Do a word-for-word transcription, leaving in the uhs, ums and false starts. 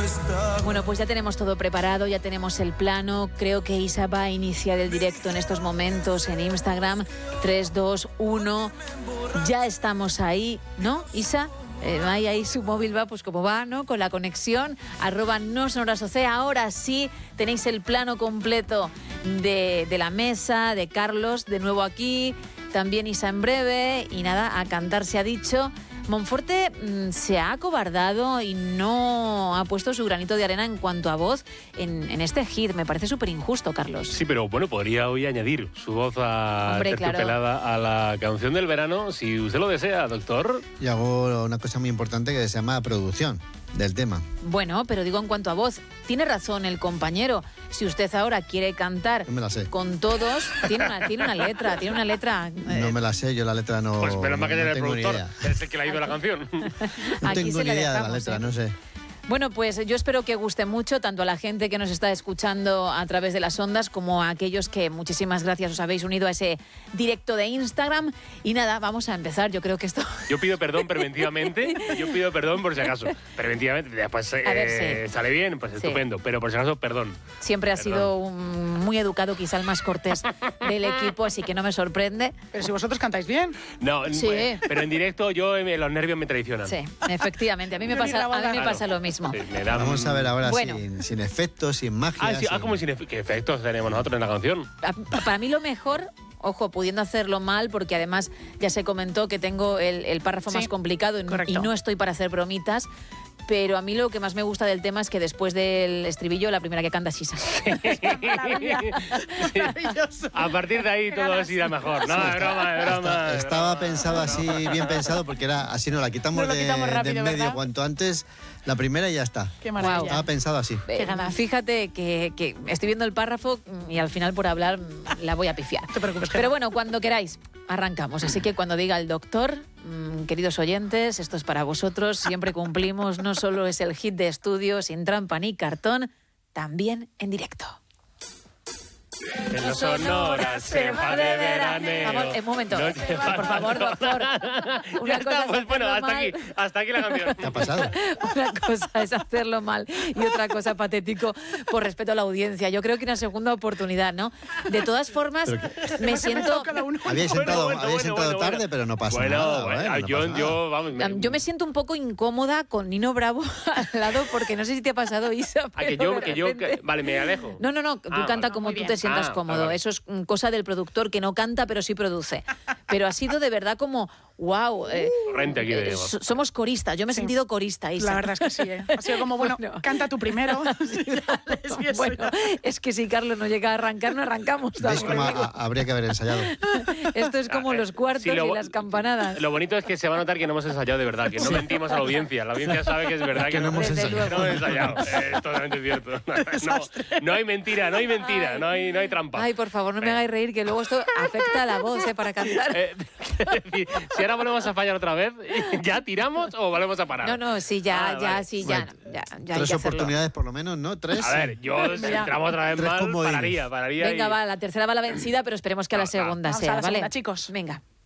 Bueno, pues ya tenemos todo preparado, ya tenemos el plano. Creo que Isa va a iniciar el directo en estos momentos en Instagram. tres, dos, uno. Ya estamos ahí, ¿no, Isa? Eh, ahí, ahí su móvil va pues como va, ¿no? Con la conexión, arroba no sonoras O C. Ahora sí tenéis el plano completo de, de la mesa, de Carlos, de nuevo aquí, también Isa en breve, y nada, a cantar se ha dicho. Monforte mmm, se ha acobardado y no ha puesto su granito de arena en cuanto a voz en, en este hit. Me parece súper injusto, Carlos. Sí, pero bueno, podría hoy añadir su voz a Hombre, terciopelada claro. a la canción del verano, si usted lo desea, doctor. Y hago una cosa muy importante que se llama producción del tema. Bueno, pero digo en cuanto a voz, tiene razón el compañero. Si usted ahora quiere cantar No me la sé. con todos, tiene una, tiene una letra, tiene una letra. eh, No me la sé, yo la letra no. Pues menos mal que no tiene el tengo ni productor, idea. es el que le ha ido la canción. No Aquí tengo se ni la idea de la dejamos, letra, ¿eh? no sé. Bueno, pues yo espero que guste mucho tanto a la gente que nos está escuchando a través de las ondas como a aquellos que muchísimas gracias os habéis unido a ese directo de Instagram. Y nada, vamos a empezar. Yo creo que esto... Yo pido perdón preventivamente, yo pido perdón por si acaso. Preventivamente, después eh, A ver, sí. sale bien, pues Sí. estupendo, pero por si acaso, perdón. Siempre ha Perdón. sido un- muy educado, quizá el más cortés del equipo, así que no me sorprende. Pero si vosotros cantáis bien. No, Sí. pues, pero en directo yo eh, los nervios me traicionan. Sí, efectivamente. A mí me Yo ni pasa, a mí me grabada. pasa lo mismo. Sí, me dan- Vamos a ver ahora Bueno. sin, sin efectos, sin magia. Ah, sí, ah, sin- como sin efe- ¿qué efectos tenemos nosotros en la canción? Pa- Para mí lo mejor, ojo, pudiendo hacerlo mal, porque además ya se comentó que tengo el, el párrafo Sí, más complicado y, correcto. y no estoy para hacer bromitas, pero a mí lo que más me gusta del tema es que después del estribillo la primera que canta es Isa. Maravilla. Sí. Maravilloso. A partir de ahí Qué todo ganas. irá mejor. No, es broma, es broma. Esta- es estaba broma, pensado es así, broma. bien pensado, porque era así, no la quitamos, No lo de, quitamos de rápido, en medio ¿verdad? cuanto antes, la primera y ya está. Qué maravilla. Estaba pensado así. Eh, ganas. Fíjate que, que estoy viendo el párrafo y al final por hablar mm, la voy a pifiar. No te preocupes, Pero Gemma. bueno, cuando queráis, arrancamos. Así que cuando diga el doctor, mm, queridos oyentes, esto es para vosotros. Siempre cumplimos. No solo es el hit de estudio sin trampa ni cartón, también en directo. En los Sonoras se va de veraneo. Vamos, un momento. No te Por favor, doctor. Ya Una está, cosa es pues bueno, hacerlo hasta aquí, mal. hasta aquí la canción. ¿Qué ha pasado? Una cosa es hacerlo mal y otra cosa patético por respeto a la audiencia. Yo creo que una segunda oportunidad, ¿no? De todas formas, me siento... Cada uno. Habíais Bueno, entrado, bueno, habéis bueno, entrado bueno, tarde, bueno. pero no pasa Bueno, nada. bueno, bueno, no yo, pasa yo, vamos, me- Yo me siento un poco incómoda con Nino Bravo al lado porque no sé si te ha pasado, Isa. Ah, que pero yo, de que yo, repente- que- vale, me alejo. No, no, no, tú Ah, canta vale. como Muy tú bien. te sientas Ah, cómodo. vale, vale. Eso es mm, cosa del productor que no canta, pero sí produce. Pero ha sido de verdad como, wow. eh, Corriente aquí de eh, so- somos coristas. Yo me he Sí. sentido corista, Isa. La verdad es que sí, ¿eh? Ha sido como, bueno, Bueno. canta tú primero. Sí, eso Bueno, ya. es que si Carlos no llega a arrancar, no arrancamos. ¿Veis tampoco. cómo a- a- habría que haber ensayado? Esto es como los cuartos Sí, lo- y las campanadas. Lo bonito es que se va a notar que no hemos ensayado de verdad, que no mentimos a la audiencia. La audiencia sabe que es verdad que, Que no hemos Desde ensayado. luego. no hemos ensayado. Es totalmente cierto. No, no hay mentira, no hay mentira, no hay, no hay trampa. Ay, por favor, no me hagáis reír, que luego esto afecta a la voz, ¿eh? Para cantar. Eh, quiero decir, si ahora volvemos a fallar otra vez, ¿ya tiramos o volvemos a parar? No, no, sí, ya, Ah, ya, vale. sí, ya, Bueno, ya, ya hay Tres que hacerlo. oportunidades por lo menos, ¿no? Tres. A ver, yo si Mira. entramos otra vez Tres mal, comodines. pararía, pararía. Venga, y- va, la tercera va la vencida, pero esperemos que a la Va, va. segunda Vamos sea, a la ¿vale? segunda, chicos. Venga.